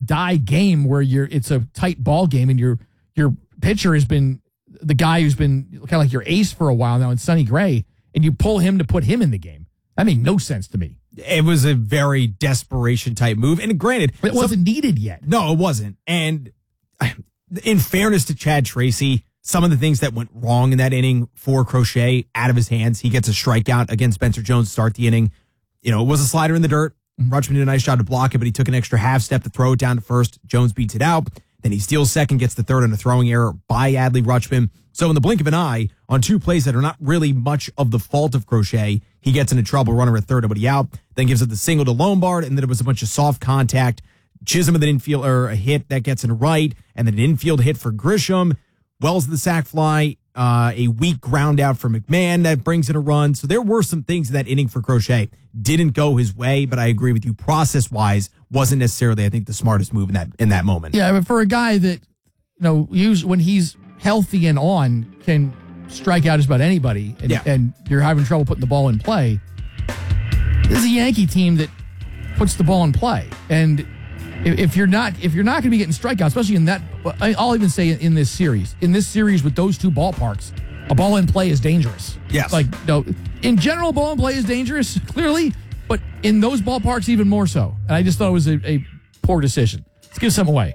die game where it's a tight ball game and your pitcher has been the guy who's been kind of like your ace for a while now in Sonny Gray, and you pull him to put him in the game. That made no sense to me. It was a very desperation type move. And granted, but it wasn't needed yet. No, it wasn't. And in fairness to Chad Tracy, some of the things that went wrong in that inning for Crochet out of his hands, he gets a strikeout against Spencer Jones to start the inning. It was a slider in the dirt. Rutschman did a nice job to block it, but he took an extra half step to throw it down to first. Jones beats it out. Then he steals second, gets the third on a throwing error by Adley Rutschman. So in the blink of an eye, on two plays that are not really much of the fault of Crochet, he gets into trouble, runner at third, nobody out. Then gives it the single to Lombard, and then it was a bunch of soft contact. Chisholm with an infield or a hit that gets in right, and then an infield hit for Grisham. Wells the sac fly, a weak ground out for McMahon that brings in a run. So there were some things in that inning for Crochet. Didn't go his way, but I agree with you. Process-wise, wasn't necessarily, I think, the smartest move in that moment. Yeah, but for a guy that, when he's healthy and on, can strike out just about anybody, and you're having trouble putting the ball in play, this is a Yankee team that puts the ball in play. And if you're not going to be getting strikeouts, especially in that, I'll even say in this series with those two ballparks, a ball in play is dangerous. Yes. In general, ball in play is dangerous, clearly, but in those ballparks even more so. And I just thought it was a poor decision. Let's give some away.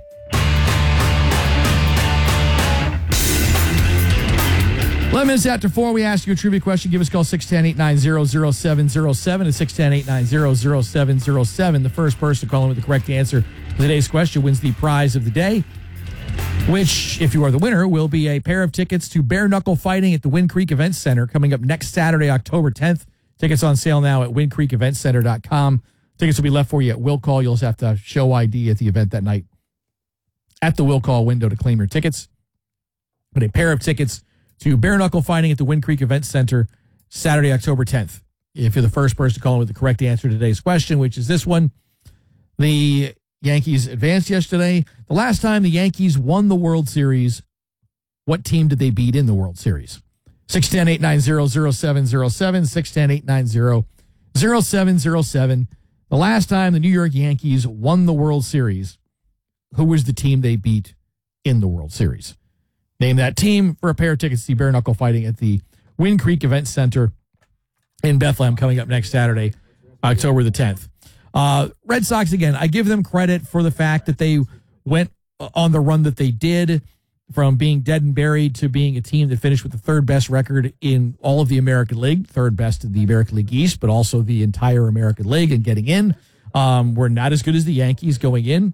Eleven minutes after 4, we ask you a trivia question. Give us a call, 610-890-0707 at 610-890-0707. The first person to call in with the correct answer to today's question wins the prize of the day, which, if you are the winner, will be a pair of tickets to bare knuckle fighting at the Wind Creek Event Center coming up next Saturday, October 10th. Tickets on sale now at windcreekeventcenter.com. Tickets will be left for you at will call. You'll just have to show ID at the event that night at the will call window to claim your tickets. But a pair of tickets to bare knuckle fighting at the Wind Creek Event Center Saturday, October 10th. If you're the first person to call in with the correct answer to today's question, which is this one, the Yankees advanced yesterday. The last time the Yankees won the World Series, what team did they beat in the World Series? 610-890-0707, 610-890-0707. The last time the New York Yankees won the World Series, who was the team they beat in the World Series? Name that team for a pair of tickets to see bare knuckle fighting at the Wind Creek Event Center in Bethlehem coming up next Saturday, October the 10th. Red Sox, again, I give them credit for the fact that they went on the run that they did, from being dead and buried to being a team that finished with the third best record in all of the American League, third best in the American League East, but also the entire American League and getting in. We're not as good as the Yankees going in.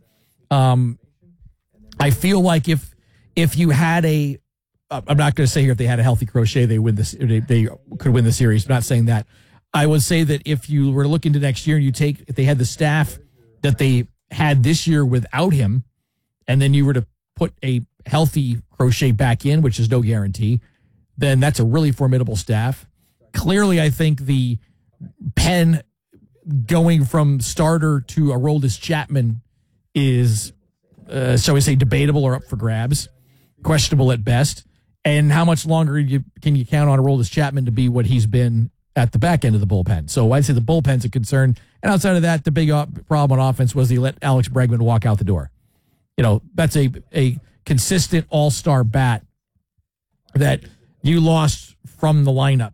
I feel like if you had I'm not going to say here if they had a healthy Crochet, they could win the series. I'm not saying that. I would say that if you were to look into next year and if they had the staff that they had this year without him, and then you were to put a healthy Crochet back in, which is no guarantee, then that's a really formidable staff. Clearly, I think the pen going from starter to Aroldis Chapman is, shall we say, debatable or up for grabs, questionable at best. And how much longer can you count on Aroldis Chapman to be what he's been at the back end of the bullpen? So I'd say the bullpen's a concern. And outside of that, the big problem on offense was they let Alex Bregman walk out the door. That's a consistent all-star bat that you lost from the lineup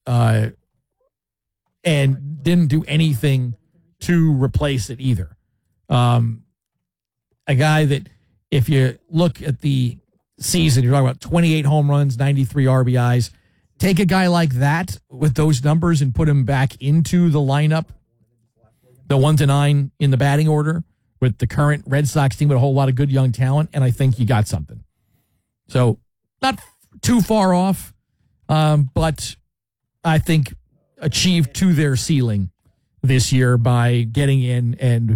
and didn't do anything to replace it either. A guy that, if you look at the season, you're talking about 28 home runs, 93 RBIs. Take a guy like that with those numbers and put him back into the lineup, the 1 to 9 in the batting order with the current Red Sox team with a whole lot of good young talent, and I think you got something. So not too far off, but I think achieved to their ceiling this year by getting in. And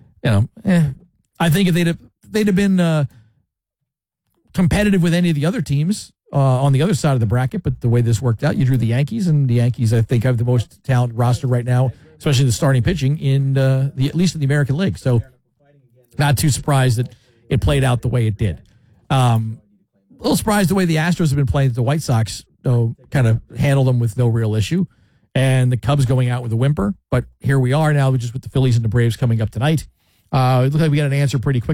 I think if they'd have been competitive with any of the other teams on the other side of the bracket, but the way this worked out, you drew the Yankees, and the Yankees, I think, have the most talented roster right now, especially the starting pitching in at least in the American League. So not too surprised that it played out the way it did. A little surprised the way the Astros have been playing. The White Sox kind of handled them with no real issue, and the Cubs going out with a whimper. But here we are now, just with the Phillies and the Braves coming up tonight. It looks like we got an answer pretty quick.